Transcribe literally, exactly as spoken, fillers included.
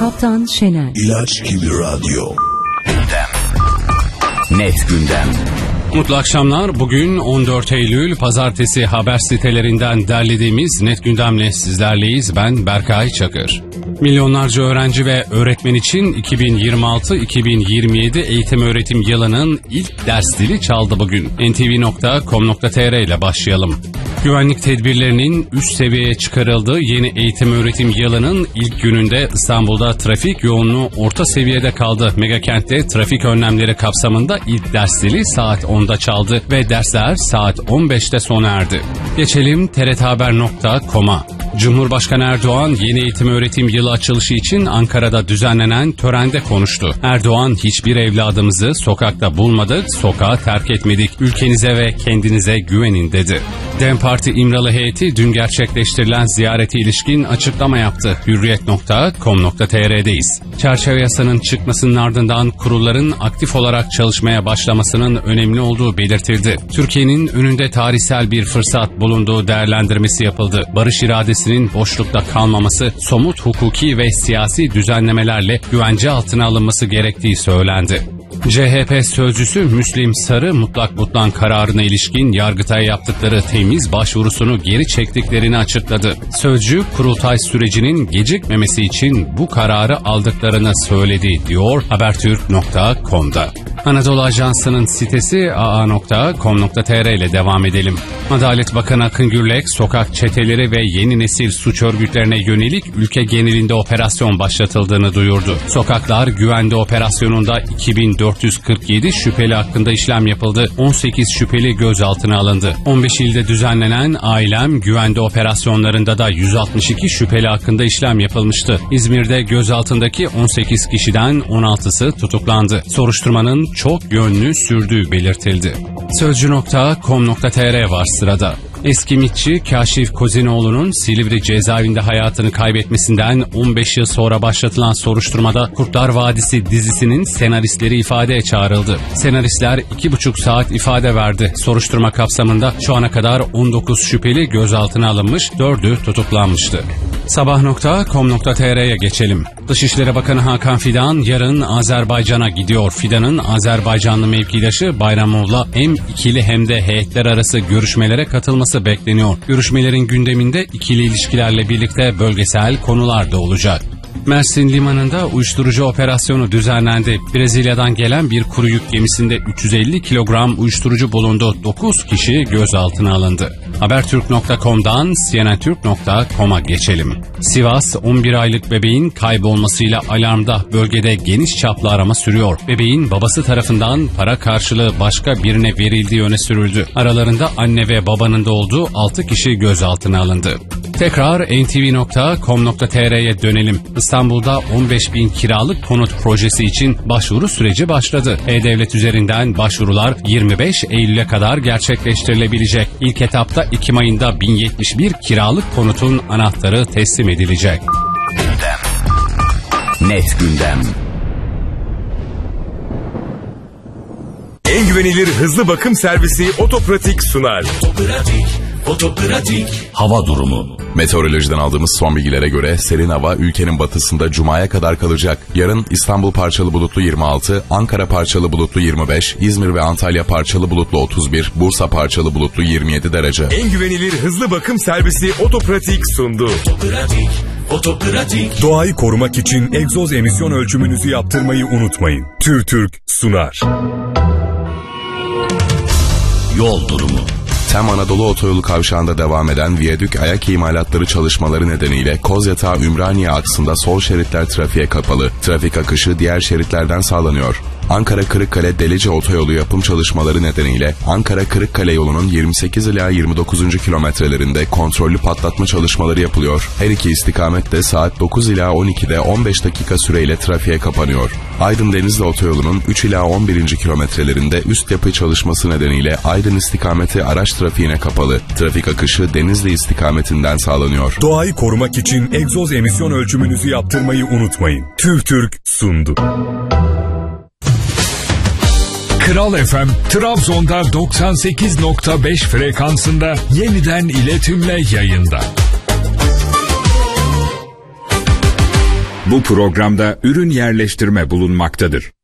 Kaptan Şener. İlaç gibi radyo. Gündem. Net gündem. Mutlu akşamlar. Bugün on dört Eylül Pazartesi, haber sitelerinden derlediğimiz Net Gündem'le sizlerleyiz. Ben Berkay Çakır. Milyonlarca öğrenci ve öğretmen için iki bin yirmi altı iki bin yirmi yedi eğitim öğretim yılının ilk ders zili çaldı bugün. en te ve nokta com nokta te er ile başlayalım. Güvenlik tedbirlerinin üst seviyeye çıkarıldığı yeni eğitim öğretim yılının ilk gününde İstanbul'da trafik yoğunluğu orta seviyede kaldı. Megakent'te trafik önlemleri kapsamında ilk ders zili saat onda çaldı ve dersler saat on beşte sona erdi. Geçelim te er te haber nokta com'a. Cumhurbaşkanı Erdoğan yeni eğitim öğretim yılı açılışı için Ankara'da düzenlenen törende konuştu. Erdoğan, hiçbir evladımızı sokakta bulmadık, sokağa terk etmedik. Ülkenize ve kendinize güvenin dedi. DEM Parti İmralı heyeti dün gerçekleştirilen ziyarete ilişkin açıklama yaptı. hürriyet nokta com nokta te er'deyiz. Çerçeve yasanın çıkmasının ardından kurulların aktif olarak çalışmaya başlamasının önemli olduğu belirtildi. Türkiye'nin önünde tarihsel bir fırsat bulunduğu değerlendirmesi yapıldı. Barış iradesinin boşlukta kalmaması, somut hukuki ve siyasi düzenlemelerle güvence altına alınması gerektiği söylendi. ce ha pe sözcüsü Müslim Sarı, mutlak butlan kararına ilişkin Yargıtay'a yaptıkları temiz başvurusunu geri çektiklerini açıkladı. Sözcü, kurultay sürecinin gecikmemesi için bu kararı aldıklarını söyledi, diyor habertürk nokta com'da. Anadolu Ajansı'nın sitesi a a nokta com nokta te er ile devam edelim. Adalet Bakanı Akın Gürlek, sokak çeteleri ve yeni nesil suç örgütlerine yönelik ülke genelinde operasyon başlatıldığını duyurdu. Sokaklar Güvende operasyonunda iki bin dört yüz kırk yedi şüpheli hakkında işlem yapıldı. on sekiz şüpheli gözaltına alındı. on beş ilde düzenlenen Ailem Güvende operasyonlarında da yüz altmış iki şüpheli hakkında işlem yapılmıştı. İzmir'de gözaltındaki on sekiz kişiden on altısı tutuklandı. Soruşturmanın çok yönlü sürdüğü belirtildi. sözcü nokta com nokta te er var sırada. Eski mitçi Kaşif Kozinoğlu'nun Silivri cezaevinde hayatını kaybetmesinden on beş yıl sonra başlatılan soruşturmada Kurtlar Vadisi dizisinin senaristleri ifadeye çağrıldı. Senaristler iki buçuk saat ifade verdi. Soruşturma kapsamında şu ana kadar on dokuz şüpheli gözaltına alınmış, dördü tutuklanmıştı. sabah nokta com nokta te er'ye geçelim. Dışişleri Bakanı Hakan Fidan yarın Azerbaycan'a gidiyor. Fidan'ın Azerbaycanlı mevkidaşı Bayramov'la hem ikili hem de heyetler arası görüşmelere katılması bekleniyor. Görüşmelerin gündeminde ikili ilişkilerle birlikte bölgesel konular da olacak. Mersin Limanı'nda uyuşturucu operasyonu düzenlendi. Brezilya'dan gelen bir kuru yük gemisinde üç yüz elli kilogram uyuşturucu bulundu. dokuz kişi gözaltına alındı. habertürk nokta com'dan si en en türk nokta com'a geçelim. Sivas, on bir aylık bebeğin kaybolmasıyla alarmda. Bölgede geniş çaplı arama sürüyor. Bebeğin babası tarafından para karşılığı başka birine verildiği öne sürüldü. Aralarında anne ve babanın da olduğu altı kişi gözaltına alındı. Tekrar en te ve nokta com nokta te er'ye dönelim. İstanbul'da on beş bin kiralık konut projesi için başvuru süreci başladı. E-Devlet üzerinden başvurular yirmi beş Eylül'e kadar gerçekleştirilebilecek. İlk etapta Ekim ayında bin yetmiş bir kiralık konutun anahtarı teslim edilecek. Gündem. Net gündem. En güvenilir hızlı bakım servisi Otopratik sunar. Otopratik, otopratik. Hava durumu. Meteorolojiden aldığımız son bilgilere göre serin hava ülkenin batısında Cuma'ya kadar kalacak. Yarın İstanbul parçalı bulutlu yirmi altı, Ankara parçalı bulutlu yirmi beş, İzmir ve Antalya parçalı bulutlu otuz bir, Bursa parçalı bulutlu yirmi yedi derece. En güvenilir hızlı bakım servisi Otopratik sundu. Otopratik, otopratik. Doğayı korumak için egzoz emisyon ölçümünüzü yaptırmayı unutmayın. TÜRTÜRK sunar. Yol durumu. Tem Anadolu Otoyolu kavşağında devam eden viyadük ayak imalatları çalışmaları nedeniyle Kozyatağı Ümraniye aksında sol şeritler trafiğe kapalı. Trafik akışı diğer şeritlerden sağlanıyor. Ankara-Kırıkkale Delice Otoyolu yapım çalışmaları nedeniyle Ankara-Kırıkkale yolunun yirmi sekiz ila yirmi dokuzuncu kilometrelerinde kontrollü patlatma çalışmaları yapılıyor. Her iki istikamet de saat dokuz ila on ikide on beş dakika süreyle trafiğe kapanıyor. Aydın Denizli Otoyolu'nun üç ila on birinci kilometrelerinde üst yapı çalışması nedeniyle Aydın istikameti araç trafiğine kapalı. Trafik akışı Denizli istikametinden sağlanıyor. Doğayı korumak için egzoz emisyon ölçümünüzü yaptırmayı unutmayın. TÜRTÜRK sundu. Kral F M, Trabzon'da doksan sekiz nokta beş frekansında yeniden iletimle yayında. Bu programda ürün yerleştirme bulunmaktadır.